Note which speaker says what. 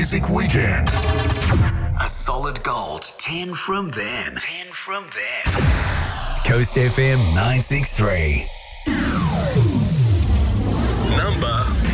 Speaker 1: Music Weekend.
Speaker 2: A solid gold 10 from then. 10 from then.
Speaker 3: Coast FM 963.
Speaker 4: Number